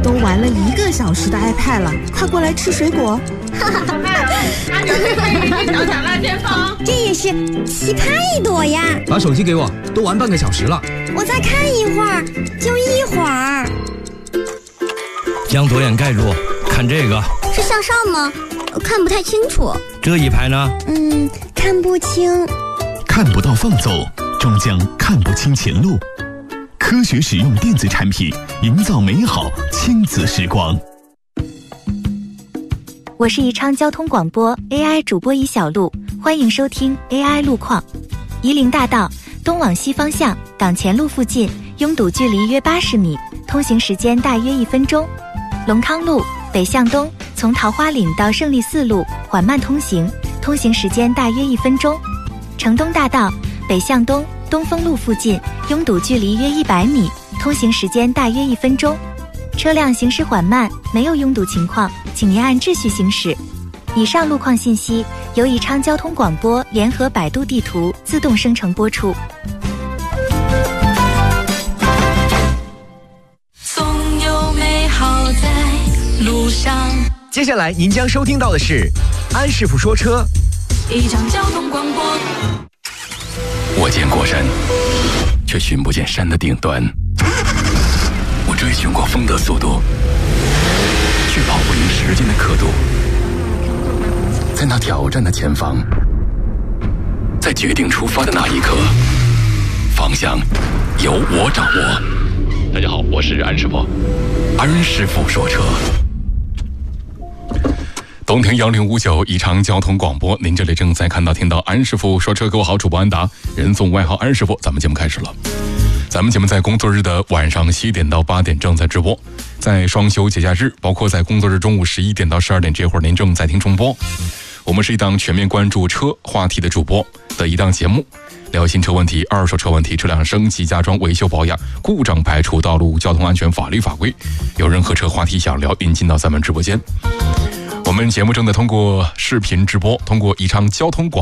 都玩了1个小时的 iPad 了，快过来吃水果。 按照这个已经到达了前方。 这也是期盼一朵呀！ 把手机给我，都玩半个小时了。 我再看一会儿，就一会儿。 将左眼盖住，看这个。 是向上吗？看不太清楚。 这一排呢？ 看不清。 看不到放走，终将看不清前路。科学使用电子产品，营造美好亲子时光。 我是宜昌交通广播 AI 主播宜小璐，欢迎收听 AI 路况。夷陵大道东往西方向港前路附近拥堵距离约80米，通行时间大约1分钟。龙康路北向东从桃花岭到胜利四路缓慢通行，通行时间大约1分钟。城东大道北向东东风路附近拥堵距离约100米，通行时间大约1分钟。车辆行驶缓慢，没有拥堵情况，请您按秩序行驶。以上路况信息由宜昌交通广播联合百度地图自动生成播出。 总有美好在路上。 接下来您将收听到的是安师傅说车。 宜昌交通广播。 我见过山，却寻不见山的顶端。我追寻过风的速度，却跑不赢时间的刻度。在那挑战的前方，在决定出发的那一刻，方向由我掌握。大家好，我是安师傅，安师傅说车。东亭1059宜昌交通广播，您这里正在听到安师傅说车。各位好，主播安达，人送外号安师傅。咱们节目开始了。咱们节目在工作日的晚上7点到8点正在直播，在双休节假日，包括在工作日中午11点到12点这会儿，您正在听重播。我们是一档全面关注车话题的主播的一档节目，聊新车问题、二手车问题、车辆升级、加装、维修保养、故障排除、道路交通安全、法律法规。有任何车话题想聊，引进到咱们直播间。我们节目正在通过视频直播，通过宜昌交通广